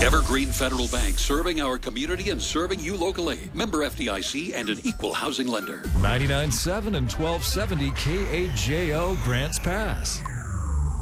Evergreen Federal Bank, serving our community and serving you locally. Member FDIC and an equal housing lender. 99.7 and 1270 KAJO Grants Pass.